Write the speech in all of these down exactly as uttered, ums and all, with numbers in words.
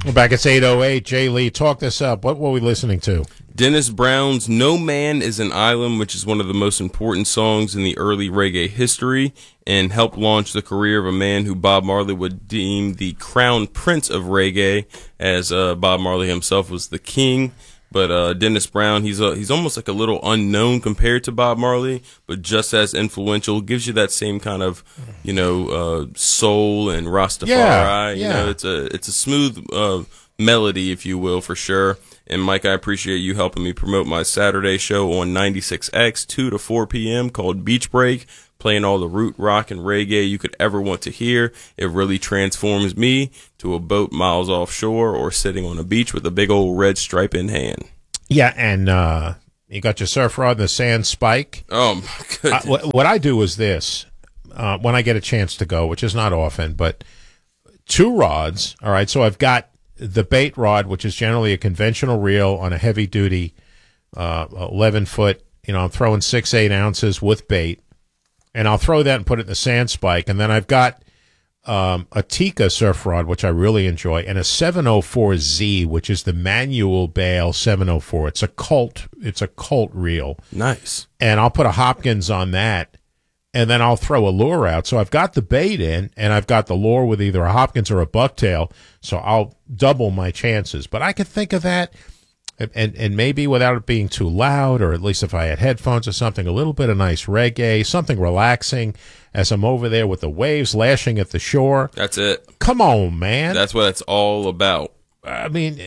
We're back. It's eight oh eight. Jay Lee, talk this up. What were we listening to? Dennis Brown's No Man is an Island, which is one of the most important songs in the early reggae history and helped launch the career of a man who Bob Marley would deem the crown prince of reggae, as uh, Bob Marley himself was the king. But uh, Dennis Brown, he's a, he's almost like a little unknown compared to Bob Marley, but just as influential. Gives you that same kind of, you know, uh, soul and Rastafari. Yeah, you yeah. know, it's a it's a smooth uh, melody, if you will, for sure. And Mike, I appreciate you helping me promote my Saturday show on ninety-six X, two to four p.m. called Beach Break, playing all the root rock and reggae you could ever want to hear. It really transforms me to a boat miles offshore or sitting on a beach with a big old red stripe in hand. Yeah, and uh, you got your surf rod and the sand spike. Oh, my goodness. Uh, what, what I do is this, uh, when I get a chance to go, which is not often, but two rods, all right, so I've got the bait rod, which is generally a conventional reel on a heavy-duty uh, eleven-foot, you know, I'm throwing six, eight ounces with bait, and I'll throw that and put it in the sand spike, and then I've got um, a Tika surf rod, which I really enjoy, and a seven oh four Z, which is the manual bail seven oh four. It's a Colt, it's a Colt reel. Nice. And I'll put a Hopkins on that, and then I'll throw a lure out. So I've got the bait in, and I've got the lure with either a Hopkins or a bucktail, so I'll double my chances. But I could think of that, and, and maybe without it being too loud, or at least if I had headphones or something, a little bit of nice reggae, something relaxing as I'm over there with the waves lashing at the shore. That's it. Come on, man. That's what it's all about. I mean,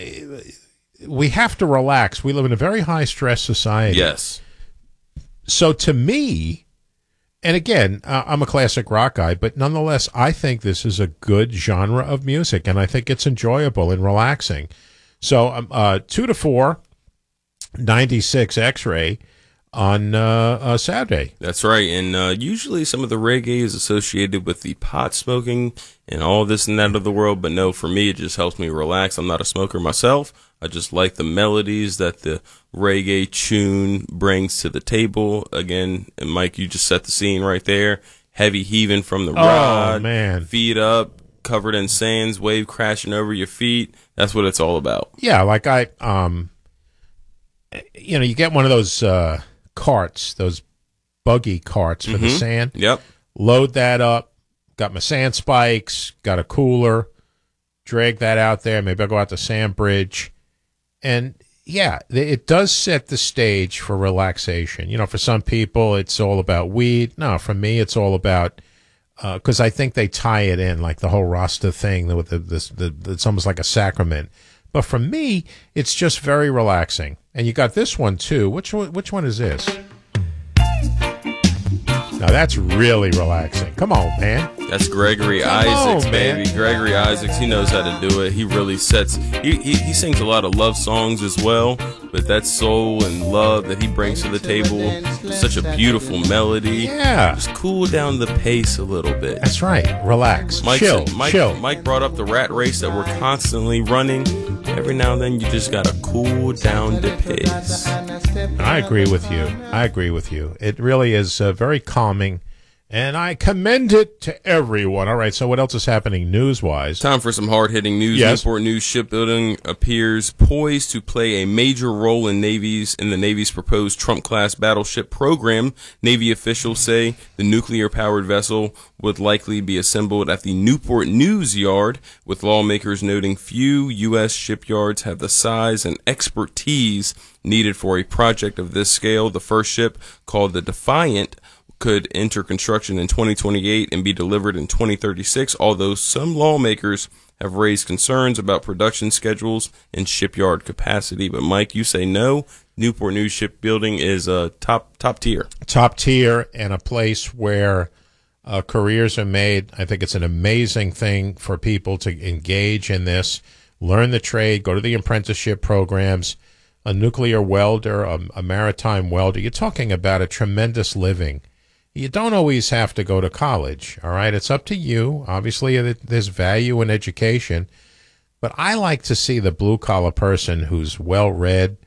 we have to relax. We live in a very high-stress society. Yes. So to me, and again, uh, I'm a classic rock guy, but nonetheless, I think this is a good genre of music, and I think it's enjoyable and relaxing. So um, uh, two to four, ninety-six X-Ray on uh, uh, Saturday. That's right. And uh, usually some of the reggae is associated with the pot smoking and all this and that of the world. But no, for me, it just helps me relax. I'm not a smoker myself. I just like the melodies that the reggae tune brings to the table. Again, and Mike, you just set the scene right there. Heavy heaving from the Oh, rod, man. feet up, covered in sands, wave crashing over your feet. That's what it's all about. Yeah, like I, um, you know, you get one of those uh, carts, those buggy carts for Mm-hmm. the sand. Yep. Load that up. Got my sand spikes. Got a cooler. Drag that out there. Maybe I'll go out to Sand Bridge. And, yeah, it does set the stage for relaxation. You know, for some people, it's all about weed. No, for me, it's all about, because uh, I think they tie it in, like the whole Rasta thing, with the, this, the, it's almost like a sacrament. But for me, it's just very relaxing. And you got this one, too. Which one, which one is this? Now, that's really relaxing. Come on, man. That's Gregory Come Isaacs, on, man. baby. Gregory Isaacs, he knows how to do it. He really sets, he, he, he sings a lot of love songs as well, but that soul and love that he brings to the table is such a beautiful melody. Yeah. Just cool down the pace a little bit. That's right. Relax. Mike, chill. Mike, chill. Mike brought up the rat race that we're constantly running. Every now and then you just got to cool down the pace. I agree with you. I agree with you. It really is uh, very calming, and I commend it to everyone. All right, so what else is happening news-wise? Time for some hard-hitting news. Yes. Newport News Shipbuilding appears poised to play a major role in Navy's in the Navy's proposed Trump-class battleship program. Navy officials say the nuclear-powered vessel would likely be assembled at the Newport News Yard, with lawmakers noting few U S shipyards have the size and expertise needed for a project of this scale. The first ship, called the Defiant, could enter construction in twenty twenty-eight and be delivered in twenty thirty-six, although some lawmakers have raised concerns about production schedules and shipyard capacity. But Mike, you say no. Newport News Shipbuilding is uh, top top tier. Top tier, and a place where uh, careers are made. I think it's an amazing thing for people to engage in this, learn the trade, go to the apprenticeship programs. A nuclear welder, a, a maritime welder, you're talking about a tremendous living. You don't always have to go to college, all right? It's up to you. Obviously, there's value in education. But I like to see the blue-collar person who's well-read, you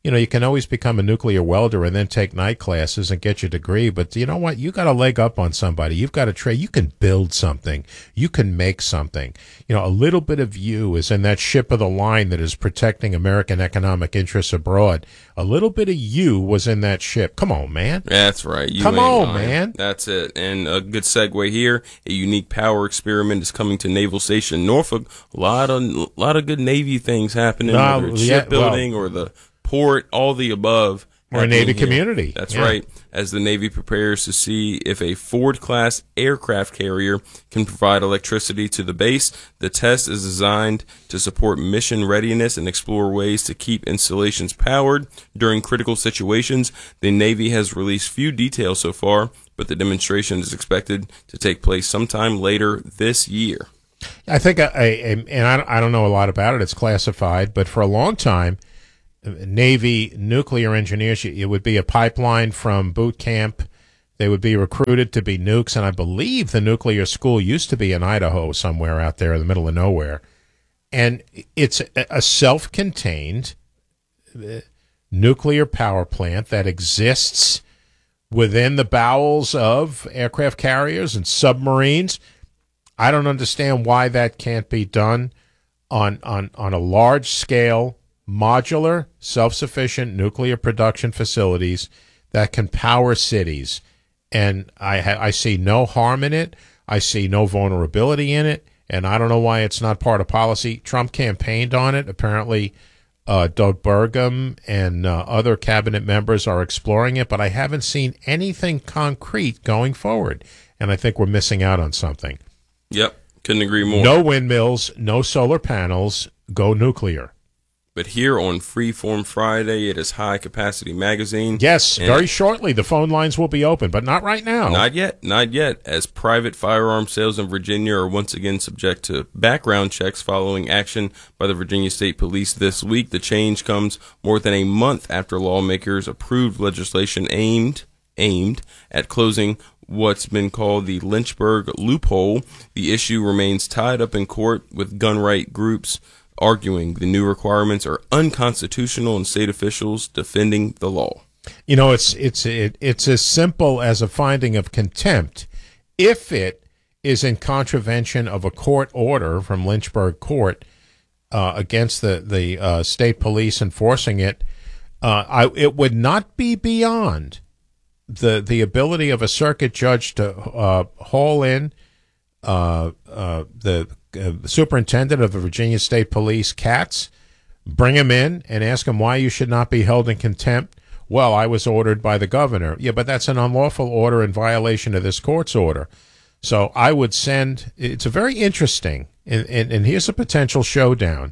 you know, you can always become a nuclear welder and then take night classes and get your degree. But you know what? You got a leg up on somebody. You've got a trade. You can build something. You can make something. You know, a little bit of you is in that ship of the line that is protecting American economic interests abroad. A little bit of you was in that ship. Come on, man. That's right. You Come ain't on, lying. man. That's it. And a good segue here. A unique power experiment is coming to Naval Station Norfolk. A lot of, a lot of good Navy things happening, No, whether it's yeah, shipbuilding well, or the port, all the above. Or a Navy happening here. community. That's Yeah. right. As the Navy prepares to see if a Ford-class aircraft carrier can provide electricity to the base, the test is designed to support mission readiness and explore ways to keep installations powered during critical situations. The Navy has released few details so far, but the demonstration is expected to take place sometime later this year. I think, I, I and I, I don't know a lot about it. It's classified, but for a long time, Navy nuclear engineers, it would be a pipeline from boot camp. They would be recruited to be nukes, and I believe the nuclear school used to be in Idaho somewhere out there in the middle of nowhere. And it's a self-contained nuclear power plant that exists within the bowels of aircraft carriers and submarines. I don't understand why that can't be done on on, on a large-scale, modular, self-sufficient nuclear production facilities that can power cities. And I ha- I see no harm in it. I see no vulnerability in it. And I don't know why it's not part of policy. Trump campaigned on it. Apparently, uh, Doug Burgum and uh, other cabinet members are exploring it, but I haven't seen anything concrete going forward. And I think we're missing out on something. Yep. Couldn't agree more. No windmills, no solar panels, go nuclear. But here on Freeform Friday, it is High Capacity Magazine. Yes, And very shortly the phone lines will be open, but not right now. Not yet, not yet, as private firearm sales in Virginia are once again subject to background checks following action by the Virginia State Police this week. The change comes more than a month after lawmakers approved legislation aimed aimed at closing what's been called the Lynchburg loophole. The issue remains tied up in court, with gun right groups arguing the new requirements are unconstitutional and state officials defending the law. You know, it's it's it, it's as simple as a finding of contempt. If it is in contravention of a court order from Lynchburg Court uh, against the the uh, state police enforcing it, uh, I, it would not be beyond the the ability of a circuit judge to uh, haul in uh, uh, the uh, superintendent of the Virginia State Police, Katz, bring him in and ask him why you should not be held in contempt. Well, I was ordered by the governor. Yeah, but that's an unlawful order in violation of this court's order. So I would send, it's a very interesting, and, and, and here's a potential showdown.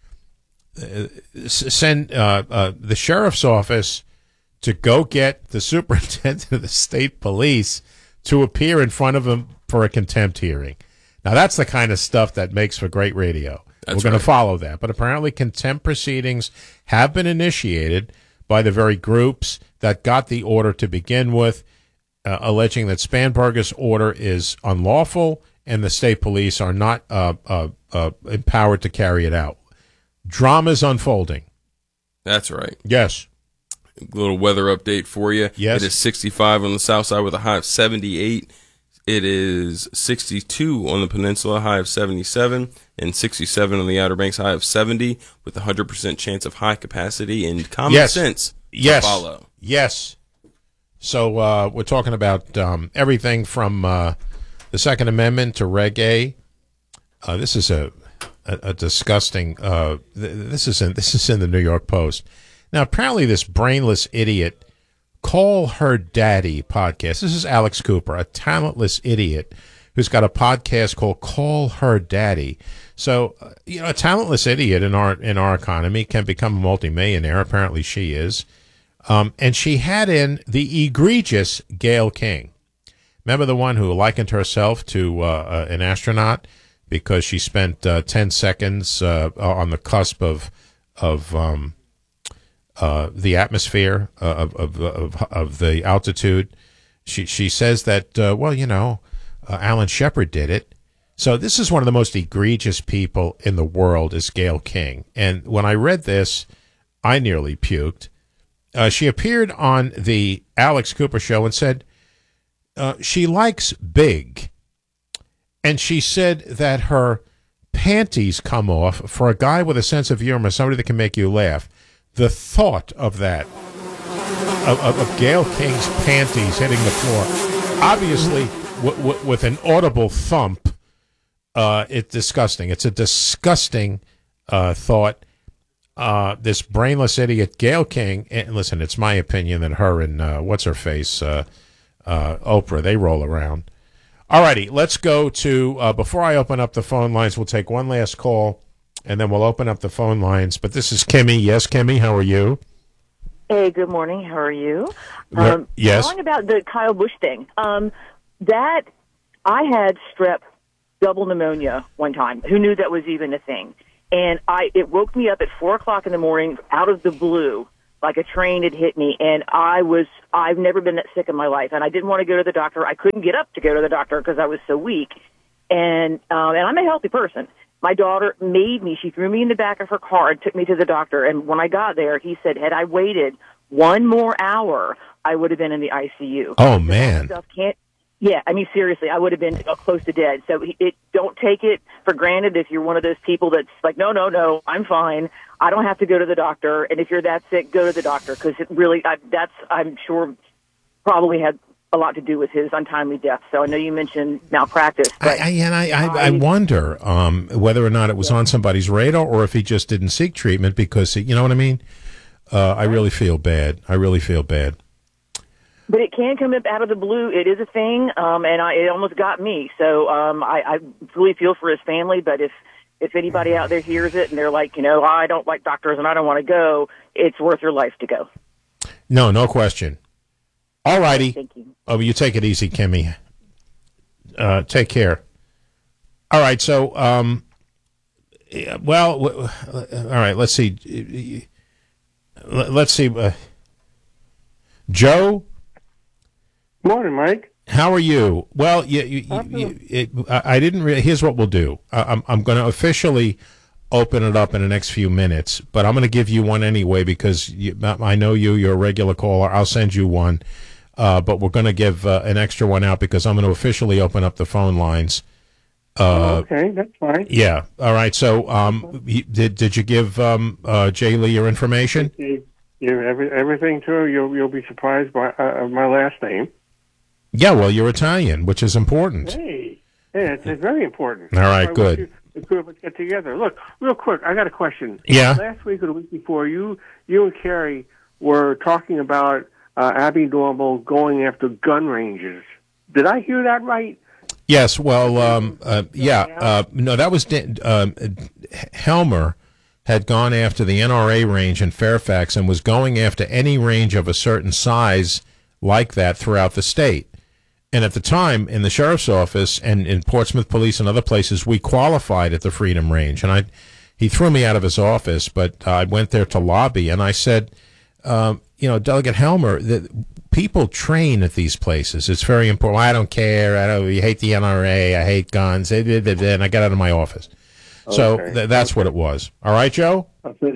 Uh, send uh, uh, the sheriff's office to go get the superintendent of the state police to appear in front of him for a contempt hearing. Now, that's the kind of stuff that makes for great radio. That's We're going right. to follow that. But apparently contempt proceedings have been initiated by the very groups that got the order to begin with, uh, alleging that Spanberger's order is unlawful and the state police are not uh, uh, uh, empowered to carry it out. Drama's unfolding. That's right. Yes. A little weather update for you. Yes. It is sixty-five on the south side with a high of seventy-eight. It is sixty-two on the peninsula, high of seventy-seven, and sixty-seven on the Outer Banks, high of seventy, with a one hundred percent chance of high capacity and common Yes. sense to Yes. follow. Yes. So uh, we're talking about um, everything from uh, the Second Amendment to reggae. Uh, this is a a, a disgusting. Uh, th- this is in this is in the New York Post. Now, apparently, this brainless idiot, Call Her Daddy podcast. This is Alex Cooper, a talentless idiot who's got a podcast called Call Her Daddy. So, uh, you know, a talentless idiot in our in our economy can become a multimillionaire. Apparently, she is. Um, and she had in the egregious Gayle King. Remember the one who likened herself to uh, uh, an astronaut because she spent uh, ten seconds uh, on the cusp of of um, uh, the atmosphere uh, of, of of of the altitude. She she says that uh, well, you know, uh, Alan Shepard did it. So this is one of the most egregious people in the world is Gayle King. And when I read this, I nearly puked. uh, she appeared on the Alex Cooper show and said uh, she likes big. And she said that her panties come off for a guy with a sense of humor, somebody that can make you laugh. The thought of that, of, of, of Gayle King's panties hitting the floor, obviously w- w- with an audible thump, uh, it's disgusting. It's a disgusting uh, thought. Uh, this brainless idiot, Gayle King, and listen, it's my opinion that her and, uh, what's her face, uh, uh, Oprah, they roll around. All righty, let's go to, uh, before I open up the phone lines, we'll take one last call, and then we'll open up the phone lines. But this is Kimmy. Yes, Kimmy, how are you? Hey, good morning. How are you? Um, yes. Calling about the Kyle Busch thing. Um, that, I had strep double pneumonia one time. Who knew that was even a thing? And I, it woke me up at four o'clock in the morning out of the blue, like a train had hit me. And I was, I've never been that sick in my life. And I didn't want to go to the doctor. I couldn't get up to go to the doctor because I was so weak. And, um, and I'm a healthy person. My daughter made me, she threw me in the back of her car and took me to the doctor. And when I got there, he said, had I waited one more hour, I would have been in the I C U. Oh, man. Stuff can't, yeah, I mean, seriously, I would have been uh, close to dead. So it, don't take it for granted if you're one of those people that's like, no, no, no, I'm fine. I don't have to go to the doctor. And if you're that sick, go to the doctor because it really, I, that's, I'm sure, probably had a lot to do with his untimely death. So I know you mentioned malpractice. But I, I, and I, I, I wonder um, whether or not it was on somebody's radar or if he just didn't seek treatment because, you know what I mean? Uh, I really feel bad. I really feel bad. But it can come up out of the blue. It is a thing, um, and I, it almost got me. So um, I, I really feel for his family. But if if anybody out there hears it and they're like, you know, I don't like doctors and I don't want to go, it's worth your life to go. No, no question. All righty. Thank you. Oh, you take it easy, Kimmy. Uh, take care. All right. So, um, yeah, well, w- all right. Let's see. Let's see. Uh, Joe. Morning, Mike. How are you? Well, you, you, you, you, it, I, I didn't really. Here's what we'll do. I, I'm I'm going to officially open it up in the next few minutes, but I'm going to give you one anyway because you, I know you. You're a regular caller. I'll send you one, uh, but we're going to give uh, an extra one out because I'm going to officially open up the phone lines. Uh, okay, that's fine. Yeah. All right. So, um, did did you give um, uh, Jay Lee your information? You, you every, everything to her. You'll you'll be surprised by uh, my last name. Yeah, well, you're Italian, which is important. Hey, yeah, it's, it's very important. All right, I good. Want you, the two of us get together. Look, real quick, I got a question. Yeah. Last week or the week before, you you and Carrie were talking about uh, Abby Normal going after gun ranges. Did I hear that right? Yes. Well, um, uh, yeah. Uh, no, that was Dan, um, Helmer had gone after the N R A range in Fairfax and was going after any range of a certain size like that throughout the state. And at the time, in the sheriff's office and in Portsmouth Police and other places, we qualified at the Freedom Range. And I, he threw me out of his office, but I went there to lobby, and I said, um, you know, Delegate Helmer, the, people train at these places. It's very important. I don't care. I don't. You hate the N R A. I hate guns. And I got out of my office. So okay. th- that's okay. What it was. All right, Joe?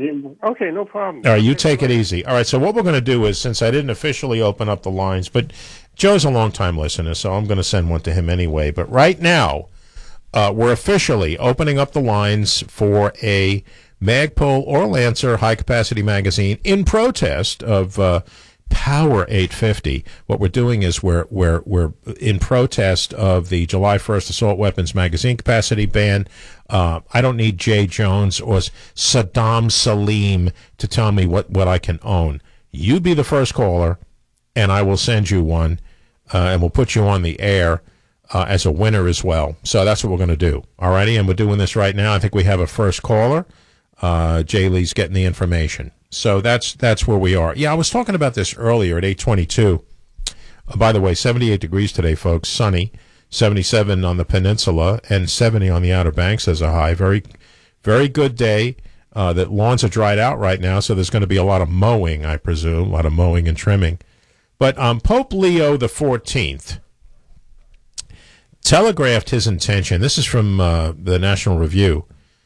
Okay, no problem. All right, you take it easy. All right, so what we're going to do is, since I didn't officially open up the lines, but Joe's a long-time listener, so I'm going to send one to him anyway. But right now, uh, we're officially opening up the lines for a Magpul or Lancer high-capacity magazine in protest of uh, Power eight fifty. What we're doing is we're we're we're in protest of the July first assault weapons magazine capacity ban. Uh, I don't need Jay Jones or Saddam Salim to tell me what, what I can own. You be the first caller, and I will send you one, uh, and we'll put you on the air uh, as a winner as well. So that's what we're going to do. All righty, and we're doing this right now. I think we have a first caller. Uh, Jay Lee's getting the information. So that's that's where we are. Yeah, I was talking about this earlier at eight twenty-two. Uh, by the way, seventy-eight degrees today, folks. Sunny. seventy-seven on the peninsula and seventy on the Outer Banks as a high. Very, very good day. Uh, the lawns are dried out right now, so there's going to be a lot of mowing, I presume, a lot of mowing and trimming. But um, Pope Leo the fourteenth telegraphed his intention. This is from uh, the National Review.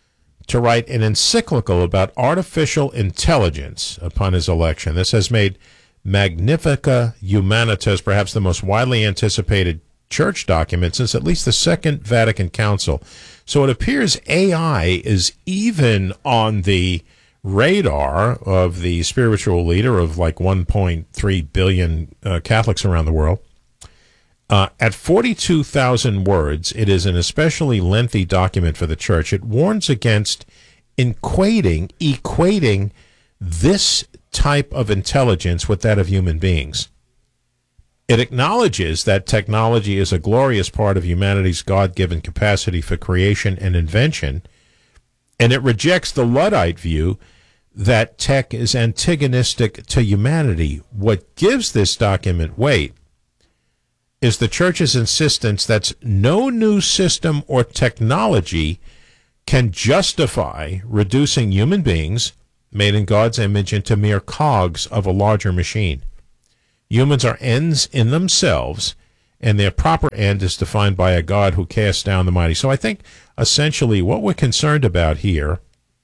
to write an encyclical about artificial intelligence upon his election. This has made Magnifica Humanitas perhaps the most widely anticipated church document since at least the Second Vatican Council. So it appears A I is even on the radar of the spiritual leader of like one point three billion uh, Catholics around the world. Uh, at forty-two thousand words, it is an especially lengthy document for the church. It warns against equating, equating this type of intelligence with that of human beings. It acknowledges that technology is a glorious part of humanity's God-given capacity for creation and invention, and it rejects the Luddite view that tech is antagonistic to humanity. What gives this document weight is the church's insistence that no new system or technology can justify reducing human beings made in God's image into mere cogs of a larger machine. Humans are ends in themselves, and their proper end is defined by a God who casts down the mighty. So I think essentially what we're concerned about here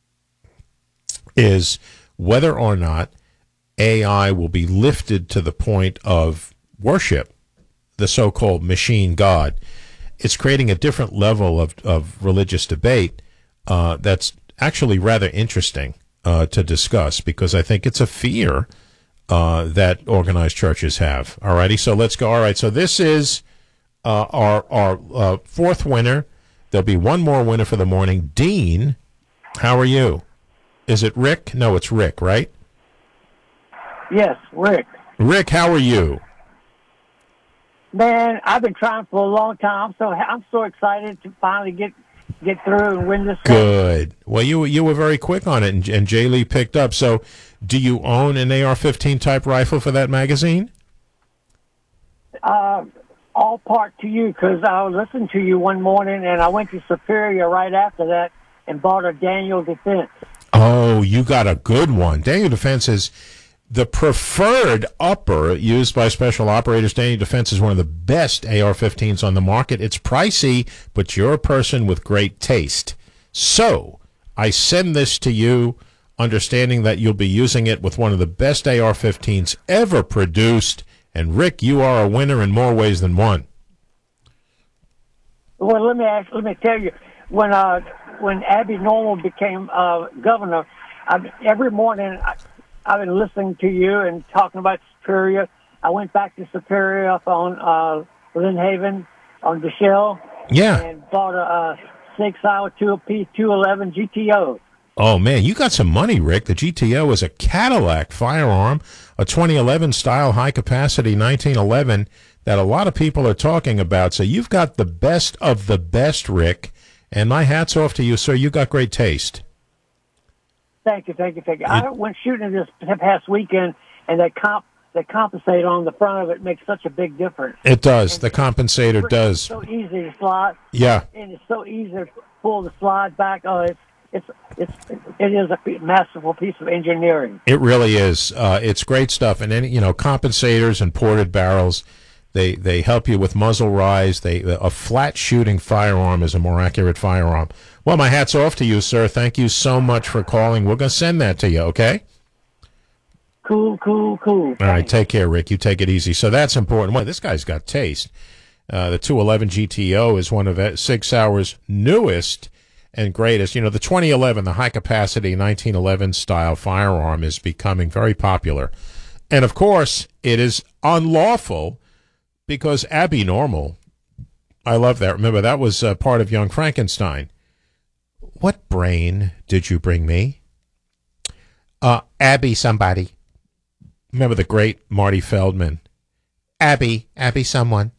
is whether or not A I will be lifted to the point of worship, the so-called machine God. It's creating a different level of, of religious debate uh, that's actually rather interesting uh, to discuss, because I think it's a fear uh, that organized churches have. All righty, so let's go. All right, so this is uh, our, our uh, fourth winner. There'll be one more winner for the morning. Dean, how are you? Is it Rick? No, it's Rick, right? Yes, Rick. Rick, how are you? Man, I've been trying for a long time. I'm so I'm so excited to finally get get through and win this thing. Good. Well, you you were very quick on it, and, and Jay Lee picked up. So, do you own an A R fifteen type rifle for that magazine? Uh, all part to you, because I was listening to you one morning, and I went to Superior right after that and bought a Daniel Defense. Oh, you got a good one. Daniel Defense is the preferred upper used by special operators. Daniel Defense is one of the best A R fifteens on the market. It's pricey, but you're a person with great taste. So I send this to you, understanding that you'll be using it with one of the best A R fifteens ever produced. And, Rick, you are a winner in more ways than one. Well, let me ask, let me tell you, when uh, when Abby Normal became uh, governor, I, every morning I, I've been listening to you and talking about Superior. I went back to Superior up on uh, Lynn Haven on Deshelle. Yeah. And bought a, a six-hour P two eleven G T O. Oh, man, you got some money, Rick. The G T O is a Cadillac firearm, a twenty eleven style high-capacity nineteen eleven that a lot of people are talking about. So you've got the best of the best, Rick, and my hat's off to you, sir. You got great taste. Thank you, thank you, thank you. It, I went shooting this past weekend, and that comp, that compensator on the front of it makes such a big difference. It does. And the compensator it's does. so easy to slide. Yeah. And it's so easy to pull the slide back. Oh, it's it's it's it is a masterful piece of engineering. It really is. Uh, it's great stuff. And any you know compensators and ported barrels, they they help you with muzzle rise. They a flat shooting firearm is a more accurate firearm. Well, my hat's off to you, sir. Thank you so much for calling. We're going to send that to you, okay? Cool, cool, cool. All right, take care, Rick. You take it easy. So that's important. Well, this guy's got taste. Uh, the two eleven G T O is one of Sig Sauer's newest and greatest. You know, the twenty eleven, the high-capacity nineteen eleven style firearm is becoming very popular. And, of course, it is unlawful because Abby Normal, I love that. Remember, that was uh, part of Young Frankenstein. What brain did you bring me? Uh, Abby somebody. Remember the great Marty Feldman. Abby, Abby someone.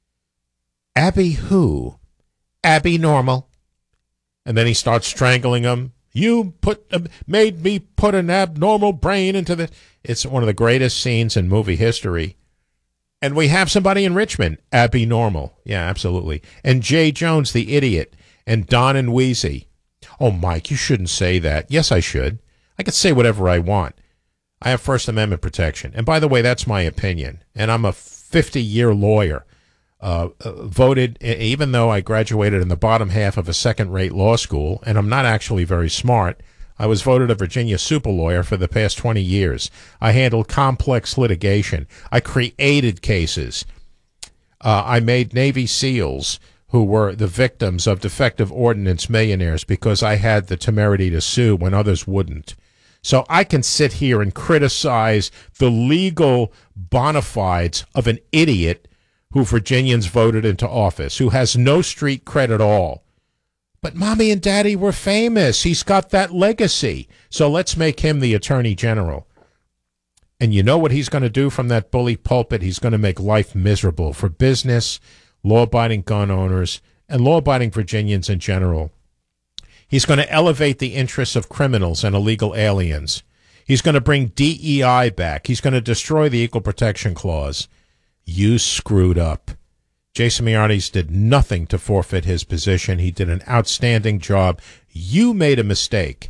Abby who? Abby Normal. And then he starts strangling him. You put uh, made me put an abnormal brain into the... It's one of the greatest scenes in movie history. And we have somebody in Richmond, Abby Normal. Yeah, absolutely. And Jay Jones, the idiot. And Don and Wheezy. Oh, Mike, you shouldn't say that. Yes, I should. I can say whatever I want. I have First Amendment protection. And by the way, that's my opinion. And I'm a fifty-year lawyer. uh, uh, voted, even though I graduated in the bottom half of a second-rate law school, and I'm not actually very smart, I was voted a Virginia super lawyer for the past twenty years. I handled complex litigation. I created cases. Uh, I made Navy SEALs who were the victims of defective ordnance millionaires because I had the temerity to sue when others wouldn't. So I can sit here and criticize the legal bona fides of an idiot who Virginians voted into office, who has no street cred at all. But Mommy and Daddy were famous. He's got that legacy. So let's make him the Attorney General. And you know what he's going to do from that bully pulpit? He's going to make life miserable for business, law-abiding gun owners, and law-abiding Virginians in general. He's going to elevate the interests of criminals and illegal aliens. He's going to bring D E I back. He's going to destroy the Equal Protection Clause. You screwed up. Jason Miyares did nothing to forfeit his position. He did an outstanding job. You made a mistake.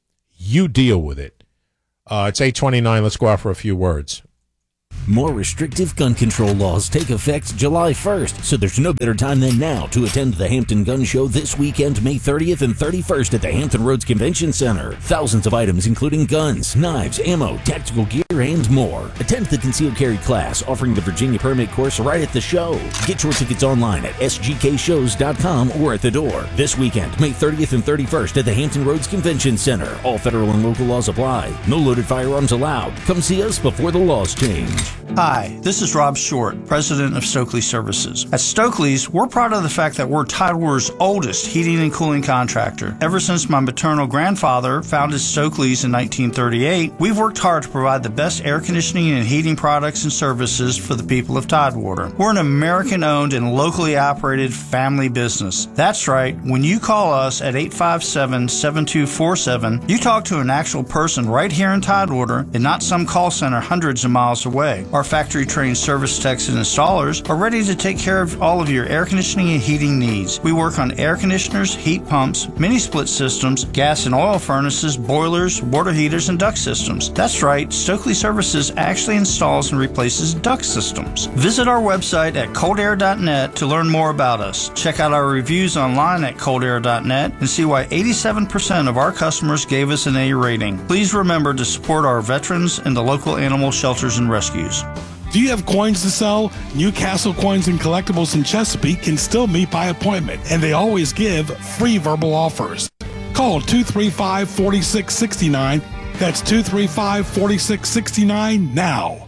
You deal with it. Uh, it's eight twenty-nine. Let's go out for a few words. More restrictive gun control laws take effect July first, so there's no better time than now to attend the Hampton Gun Show this weekend, May thirtieth and thirty-first at the Hampton Roads Convention Center. Thousands of items including guns, knives, ammo, tactical gear, and more. Attend the concealed carry class offering the Virginia permit course right at the show. Get your tickets online at s g k shows dot com or at the door. This weekend, May thirtieth and thirty-first at the Hampton Roads Convention Center. All federal and local laws apply. No loaded firearms allowed. Come see us before the laws change. Hi, this is Rob Short, president of Stokely Services. At Stokely's, we're proud of the fact that we're Tidewater's oldest heating and cooling contractor. Ever since my maternal grandfather founded Stokely's in nineteen thirty-eight, we've worked hard to provide the best air conditioning and heating products and services for the people of Tidewater. We're an American-owned and locally operated family business. That's right, when you call us at eight five seven, seven two four seven, you talk to an actual person right here in Tidewater and not some call center hundreds of miles away. Our factory-trained service techs and installers are ready to take care of all of your air conditioning and heating needs. We work on air conditioners, heat pumps, mini-split systems, gas and oil furnaces, boilers, water heaters, and duct systems. That's right, Stokely Services actually installs and replaces duct systems. Visit our website at cold air dot net to learn more about us. Check out our reviews online at cold air dot net and see why eighty-seven percent of our customers gave us an A rating. Please remember to support our veterans and the local animal shelters and rescues. Do you have coins to sell? Newcastle Coins and Collectibles in Chesapeake can still meet by appointment, and they always give free verbal offers. Call two three five, four six six nine. That's two three five, four six six nine now.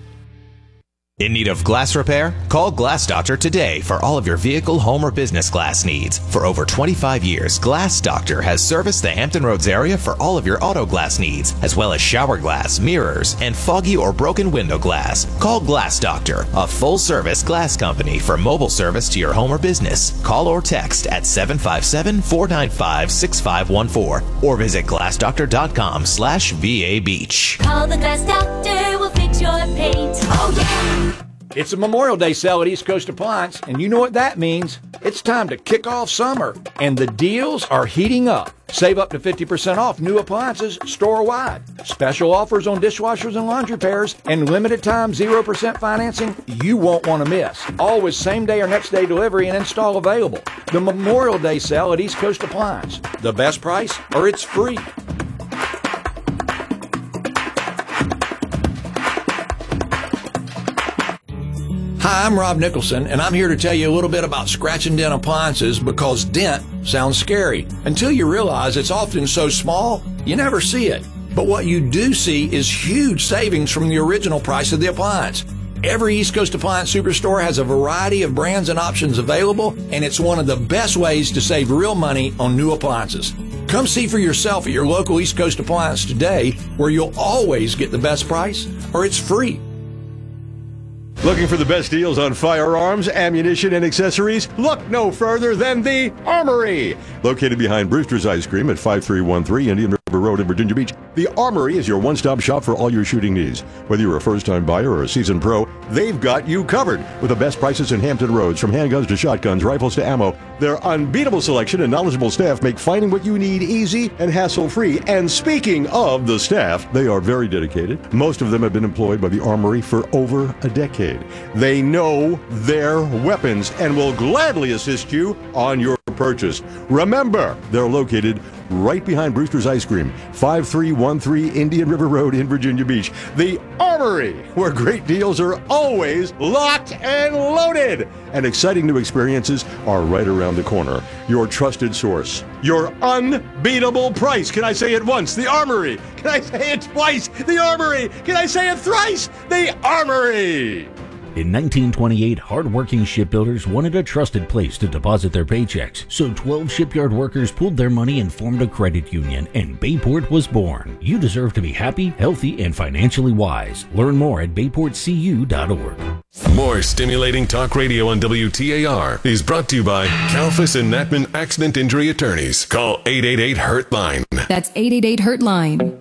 In need of glass repair? Call Glass Doctor today for all of your vehicle, home, or business glass needs. For over twenty-five years, Glass Doctor has serviced the Hampton Roads area for all of your auto glass needs, as well as shower glass, mirrors, and foggy or broken window glass. Call Glass Doctor, a full-service glass company for mobile service to your home or business. Call or text at seven five seven, four nine five, six five one four or visit glass doctor dot com slash V A Beach. Call the Glass Doctor, we'll fix your paint. Oh, yeah! It's a Memorial Day sale at East Coast Appliance, and you know what that means. It's time to kick off summer, and the deals are heating up. Save up to fifty percent off new appliances store-wide. Special offers on dishwashers and laundry pairs, and limited time zero percent financing you won't want to miss. All with same-day or next-day delivery and install available. The Memorial Day sale at East Coast Appliance. The best price, or it's free. Hi, I'm Rob Nicholson, and I'm here to tell you a little bit about scratch and dent appliances because dent sounds scary until you realize it's often so small you never see it. But what you do see is huge savings from the original price of the appliance. Every East Coast Appliance Superstore has a variety of brands and options available, and it's one of the best ways to save real money on new appliances. Come see for yourself at your local East Coast Appliance today, where you'll always get the best price, or it's free. Looking for the best deals on firearms, ammunition, and accessories? Look no further than the Armory, located behind Brewster's Ice Cream at five three one three Indian River River Road in Virginia Beach. The Armory is your one-stop shop for all your shooting needs. Whether you're a first-time buyer or a seasoned pro, they've got you covered with the best prices in Hampton Roads, from handguns to shotguns, rifles to ammo. Their unbeatable selection and knowledgeable staff make finding what you need easy and hassle-free. And speaking of the staff, they are very dedicated. Most of them have been employed by the Armory for over a decade. They know their weapons and will gladly assist you on your purchase. Remember, they're located right behind Brewster's Ice Cream, five three one three Indian River Road in Virginia Beach. The Armory, where great deals are always locked and loaded, and exciting new experiences are right around the corner. Your trusted source, your unbeatable price. Can I say it once? The Armory. Can I say it twice? The Armory. Can I say it thrice? The Armory. In nineteen twenty-eight, hard-working shipbuilders wanted a trusted place to deposit their paychecks, so twelve shipyard workers pooled their money and formed a credit union, and Bayport was born. You deserve to be happy, healthy, and financially wise. Learn more at bayport c u dot org. More stimulating talk radio on W T A R is brought to you by Kalfas and Natman Accident Injury Attorneys. Call eight eight eight, hurt line. That's eight eight eight, hurt line.